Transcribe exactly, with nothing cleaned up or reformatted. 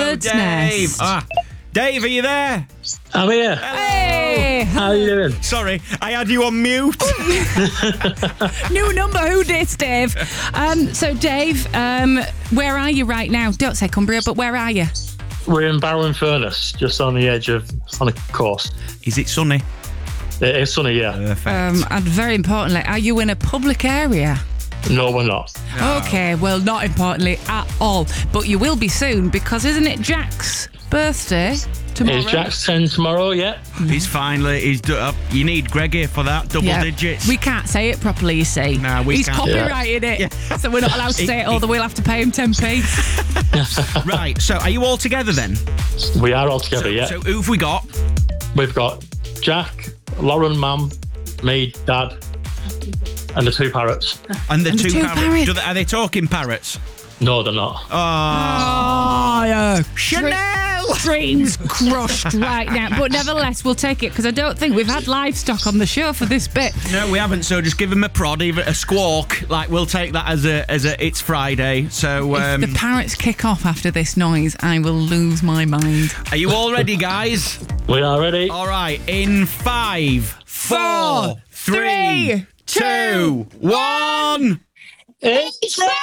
Bird's Dave. Nest. Ah, Dave, are you there? I'm here. Hey! How are you doing? Sorry, I had you on mute. New number, who dis, Dave? Um, so, Dave, um, where are you right now? Don't say Cumbria, but where are you? We're in Barrow-in-Furness, just on the edge of, on the coast. Is it sunny? It is sunny, yeah. Perfect. Um, and very importantly, are you in a public area? No, we're not. Okay, well, not importantly at all. But you will be soon, because isn't it Jack's birthday tomorrow? Is Jack's ten tomorrow, yeah? He's finally, he's do- uh, you need Greg here for that, double Yeah. digits. We can't say it properly, you see. No, we He's can't. copyrighted it, so we're not allowed to say it, although we'll have to pay him ten p. Right, so are you all together then? We are all together, yeah. So who've we got? We've got Jack, Lauren, Mum, me, Dad, and the two parrots. And the And the two, two parrots. parrots. Do they, are they talking parrots? No, they're not. Oh, yeah. Chanel! Dreams crushed right now. But nevertheless, we'll take it, because I don't think we've had livestock on the show for this bit. No, we haven't. So just give him a prod, even a squawk. Like we'll take that as a as a. It's Friday. So um, If the parrots kick off after this noise, I will lose my mind. are you all ready, guys? We are ready. All right. In five, four, three, two, one. It's